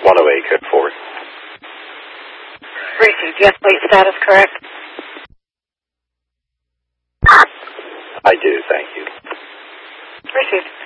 108 code forward. Received. Yes, plate status correct? I do, thank you. Received.